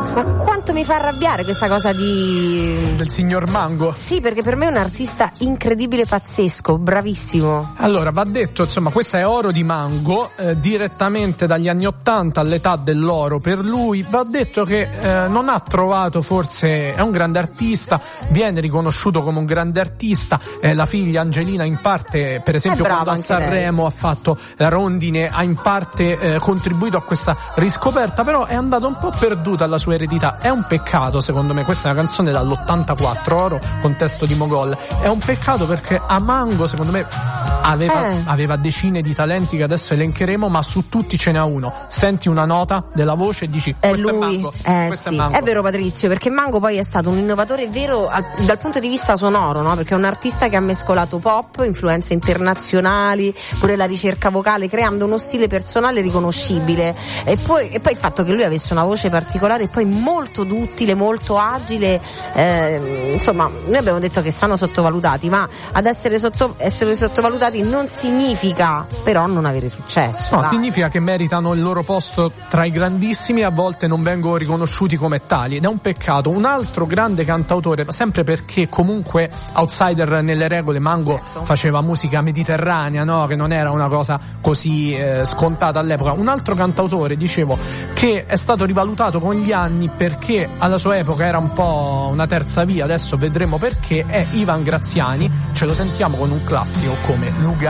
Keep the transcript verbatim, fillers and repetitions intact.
Ma quanto mi fa arrabbiare questa cosa di... del signor Mango? Sì, perché per me è un artista incredibile, pazzesco, bravissimo. Allora, va detto, insomma, questa è Oro di Mango, eh, direttamente dagli anni ottanta all'età dell'oro per lui. Va detto che eh, non ha trovato, forse è un grande artista, viene riconosciuto come un grande artista, eh, la figlia Angelina in parte, per esempio quando a Sanremo ha fatto la rondine, ha in parte eh, contribuito a questa riscoperta, però è andata un po' perduta la sua eredità. È un peccato, secondo me. Questa è una canzone dall'ottantaquattro, Oro con testo di Mogol. È un peccato perché a Mango, secondo me, aveva, eh. aveva decine di talenti che adesso elencheremo, ma su tutti ce n'è uno. Senti una nota della voce e dici è questo lui. è Mango. Eh, questo sì. è Mango. È vero, Patrizio, perché Mango poi è stato un innovatore vero al, dal punto di vista sonoro, no? Perché è un artista che ha mescolato pop, influenze internazionali, pure la ricerca vocale, creando uno stile personale riconoscibile. E poi, e poi il fatto che lui avesse una voce particolare e poi molto duttile, molto agile, eh, insomma, noi abbiamo detto che sono sottovalutati, ma ad essere, sotto, essere sottovalutati non significa però non avere successo. No, dai. significa che meritano il loro posto tra i grandissimi e a volte non vengono riconosciuti come tali, ed è un peccato. Un altro grande cantautore, sempre perché comunque outsider nelle regole, Mango certo. faceva musica mediterranea, no? Che non era una cosa così eh, scontata all'epoca. Un altro cantautore, dicevo, che è stato rivalutato con gli anni perché alla sua epoca era un po' una terza via, adesso vedremo perché, è Ivan Graziani. Ce lo sentiamo con un classico come Lugano.